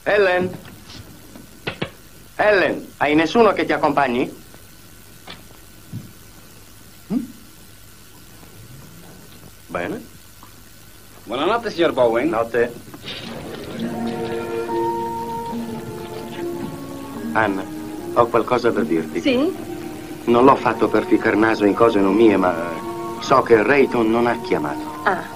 Ellen? Ellen, hai nessuno che ti accompagni? Bene. Buonanotte, signor Bowen. Notte. Anna, ho qualcosa da dirti. Sì? Non l'ho fatto per ficar naso in cose non mie, ma so che Rayton non ha chiamato. Ah.